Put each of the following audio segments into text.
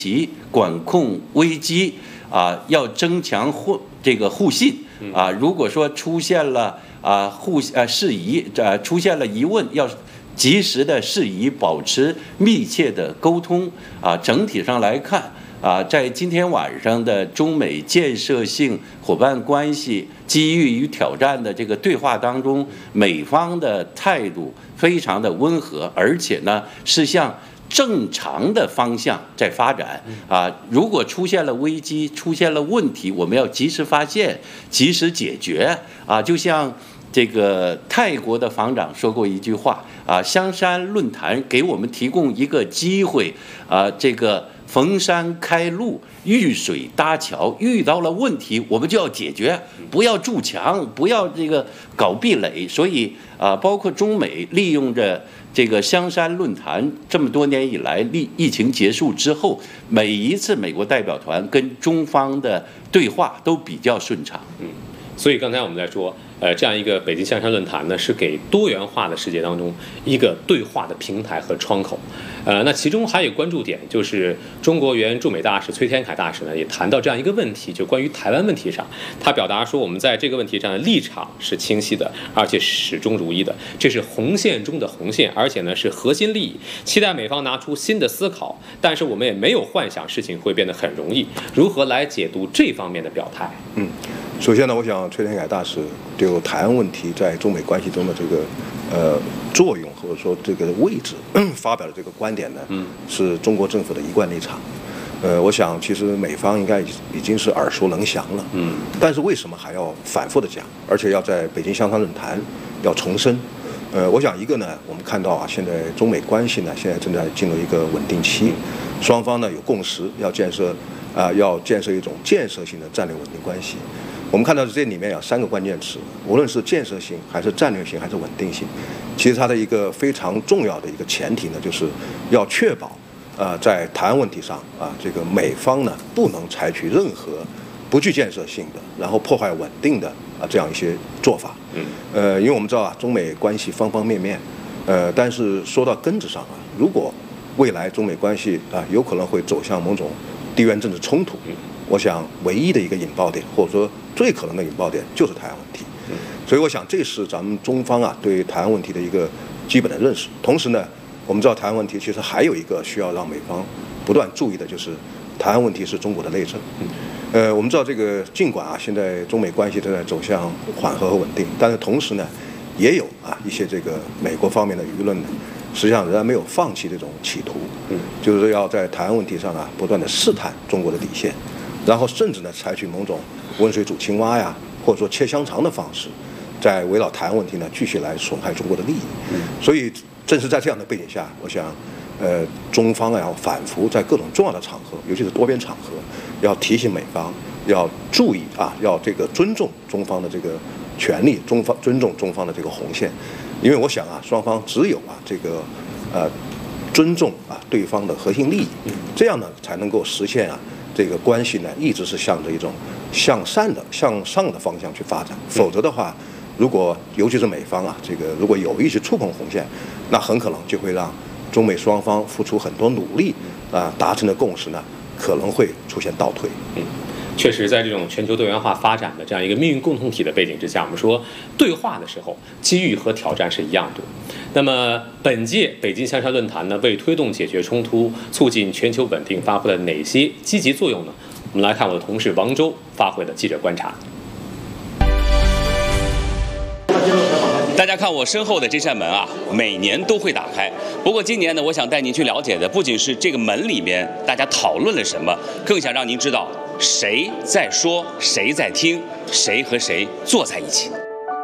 及管控危机要增强互信如果说出现了事宜出现了疑问，要及时的事宜保持密切的沟通整体上来看在今天晚上的中美建设性伙伴关系机遇与挑战的这个对话当中，美方的态度非常的温和，而且呢是向正常的方向在发展如果出现了危机，出现了问题，我们要及时发现，及时解决就像这个泰国的防长说过一句话香山论坛给我们提供一个机会这个逢山开路，遇水搭桥，遇到了问题我们就要解决，不要筑墙，不要这个搞壁垒。所以包括中美利用着这个香山论坛这么多年以来，疫情结束之后，每一次美国代表团跟中方的对话都比较顺畅。 所以刚才我们在说这样一个北京香山论坛呢，是给多元化的世界当中一个对话的平台和窗口。那其中还有关注点，就是中国原驻美大使崔天凯大使呢，也谈到这样一个问题，就关于台湾问题上，他表达说我们在这个问题上的立场是清晰的，而且始终如一的，这是红线中的红线，而且呢是核心利益，期待美方拿出新的思考，但是我们也没有幻想事情会变得很容易。如何来解读这方面的表态？ 首先呢，我想崔天凯大使对台湾问题在中美关系中的这个作用，或者说这个位置发表的这个观点呢，是中国政府的一贯立场。我想其实美方应该已经是耳熟能详了。但是为什么还要反复的讲，而且要在北京香山论坛要重申？我想一个呢，我们看到现在中美关系呢，现在正在进入一个稳定期，双方呢有共识，要建设一种建设性的战略稳定关系。我们看到这里面有3个关键词，无论是建设性还是战略性还是稳定性，其实它的一个非常重要的一个前提呢，就是要确保在台湾问题上这个美方呢不能采取任何不具建设性的，然后破坏稳定的这样一些做法。因为我们知道中美关系方方面面，但是说到根子上如果未来中美关系有可能会走向某种地缘政治冲突，我想唯一的一个引爆点，或者说最可能的引爆点就是台湾问题。所以我想这是咱们中方对台湾问题的一个基本的认识。同时呢，我们知道台湾问题其实还有一个需要让美方不断注意的，就是台湾问题是中国的内政。我们知道这个尽管现在中美关系正在走向缓和和稳定，但是同时呢，也有一些这个美国方面的舆论呢，实际上仍然没有放弃这种企图，就是要在台湾问题上不断的试探中国的底线，然后甚至呢采取某种温水煮青蛙或者说切香肠的方式，在围绕台湾问题呢继续来损害中国的利益。所以正是在这样的背景下，我想中方要反复在各种重要的场合，尤其是多边场合，要提醒美方要注意要这个尊重中方的这个权利，尊重中方的这个红线。因为我想双方只有这个尊重对方的核心利益，这样呢才能够实现这个关系呢一直是向着一种向上的方向去发展。否则的话，如果尤其是美方这个如果有意去触碰红线，那很可能就会让中美双方付出很多努力达成的共识呢可能会出现倒退。 确实，在这种全球多元化发展的这样一个命运共同体的背景之下，我们说对话的时候，机遇和挑战是一样的。那么本届北京香山论坛呢，为推动解决冲突、促进全球稳定发挥了哪些积极作用呢？我们来看我的同事王周发回的记者观察。 大家看我身后的这扇门每年都会打开。不过今年呢，我想带您去了解的不仅是这个门里面大家讨论了什么，更想让您知道谁在说，谁在听，谁和谁坐在一起。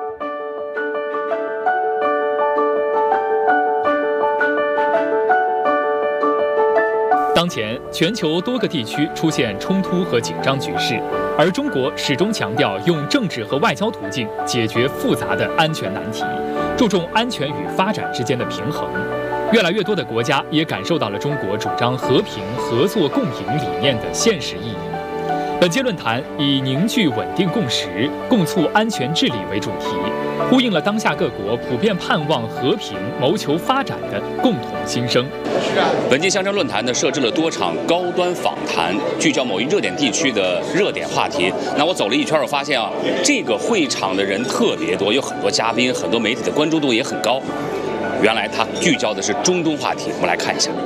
当前，全球多个地区出现冲突和紧张局势，而中国始终强调用政治和外交途径解决复杂的安全难题，注重安全与发展之间的平衡。越来越多的国家也感受到了中国主张和平、合作、共赢理念的现实意义。本届论坛以凝聚稳定共识、共促安全治理为主题， 呼应了当下各国普遍盼望和平、谋求发展的共同心声。 本届香山论坛呢，设置了多场高端访谈，聚焦某一热点地区的热点话题。那我走了一圈，我发现啊，这个会场的人特别多，有很多嘉宾，很多媒体的关注度也很高。原来它聚焦的是中东话题，我们来看一下。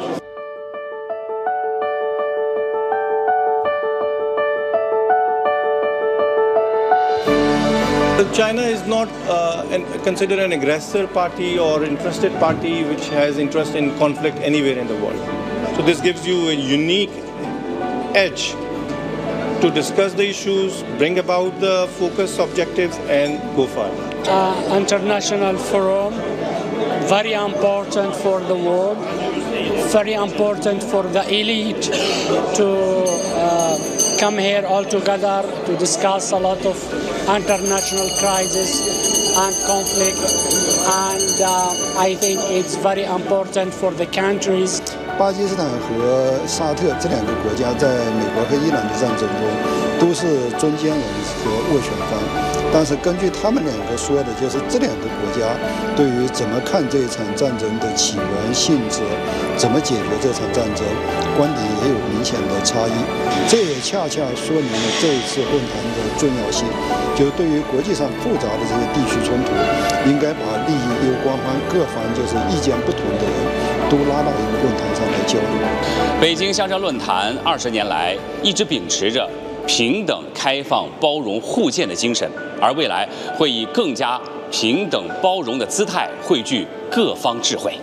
China is not considered an aggressor party or interested party which has interest in conflict anywhere in the world. So this gives you a unique edge to discuss the issues, bring about the focus objectives and go further. International forum, very important for the world, very important for the elite to come here all together to discuss a lot of international crisis and conflict, and I think it's very important for the countries. 巴基斯坦和沙特这两个国家在美国和伊朗的战争中都是中间人和斡旋方，但是根据他们两个说的，就是这两个国家对于怎么看这一场战争的起源、性质，怎么解决这场战争，观点也有明显的差异。这也恰恰说明了这一次论坛的重要性，就是对于国际上复杂的这些地区冲突，应该把利益攸关方各方就是意见不同的人都拉到一个论坛上来交流。 北京香山论坛20年来一直秉持着平等、开放、包容、互鉴的精神，而未来会以更加平等、包容的姿态汇聚各方智慧。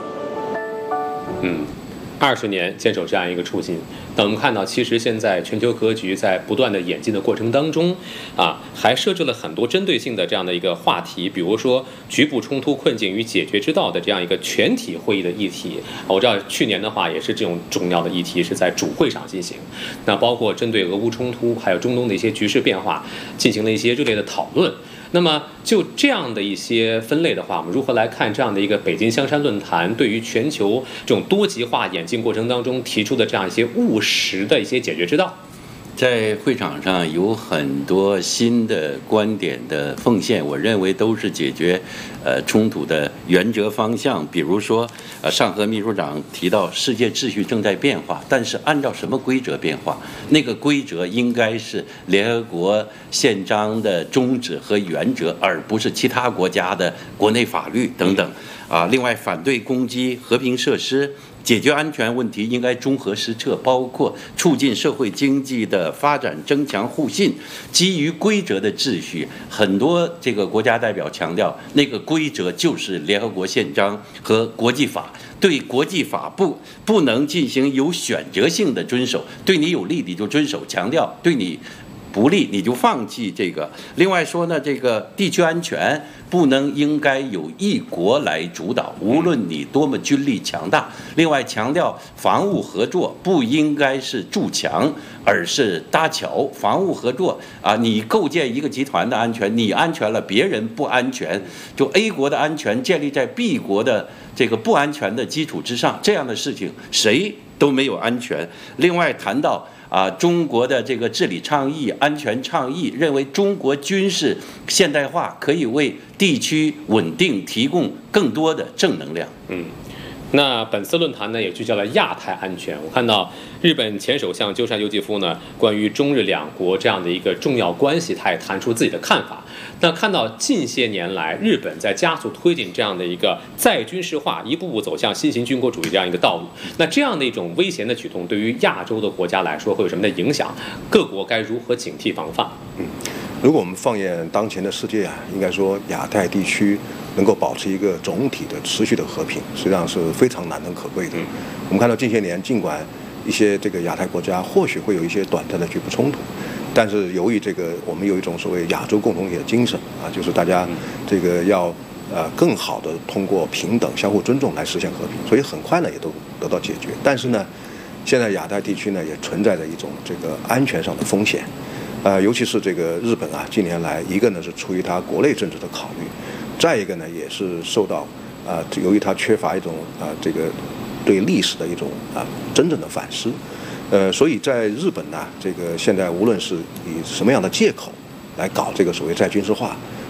20年坚守这样一个初心，等我们看到，其实现在全球格局在不断的演进的过程当中，还设置了很多针对性的这样的一个话题，比如说局部冲突困境与解决之道的这样一个全体会议的议题。我知道去年的话也是这种重要的议题是在主会上进行，那包括针对俄乌冲突还有中东的一些局势变化进行了一些热烈的讨论。那么就这样的一些分类的话，我们如何来看这样的一个北京香山论坛对于全球这种多极化演进过程当中提出的这样一些务实的一些解决之道？ 在会场上有很多新的观点的奉献，我认为都是解决冲突的原则方向。比如说，上合秘书长提到世界秩序正在变化，但是按照什么规则变化？那个规则应该是联合国宪章的宗旨和原则，而不是其他国家的国内法律等等。另外，反对攻击和平设施。解决安全问题应该综合施策，包括促进社会经济的发展，增强互信。基于规则的秩序，很多这个国家代表强调，那个规则就是联合国宪章和国际法。对国际法不能进行有选择性的遵守，对你有利你就遵守，强调对你不利你就放弃这个。另外说呢，这个地区安全不能应该由一国来主导，无论你多么军力强大。另外强调防务合作不应该是筑墙，而是搭桥。防务合作你构建一个集团的安全，你安全了，别人不安全，就 A 国的安全建立在 B 国的这个不安全的基础之上，这样的事情谁都没有安全。另外谈到中国的这个治理倡议、安全倡议，认为中国军事现代化可以为地区稳定提供更多的正能量。 那本次论坛呢，也聚焦了亚太安全。我看到日本前首相鸠山由纪夫呢，关于中日两国这样的一个重要关系，他也谈出自己的看法。那看到近些年来，日本在加速推进这样的一个再军事化，一步步走向新型军国主义这样一个道路。那这样的一种危险的举动，对于亚洲的国家来说，会有什么的影响？各国该如何警惕防范？ 如果我们放眼当前的世界应该说亚太地区能够保持一个总体的持续的和平，实际上是非常难能可贵的。我们看到近些年，尽管一些这个亚太国家或许会有一些短暂的局部冲突，但是由于这个我们有一种所谓亚洲共同体的精神就是大家这个要更好的通过平等、相互尊重来实现和平，所以很快呢也都得到解决。但是呢，现在亚太地区呢也存在着一种这个安全上的风险。尤其是这个日本近年来，一个呢是出于它国内政治的考虑，再一个呢也是受到由于它缺乏一种这个对历史的一种真正的反思，所以在日本呢，这个现在无论是以什么样的借口来搞这个所谓再军事化，实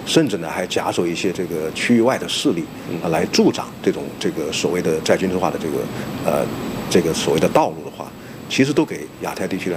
甚至呢还假手一些这个区域外的势力来助长这个所谓的再军事化的这个所谓的道路的话，其实都给亚太地区呢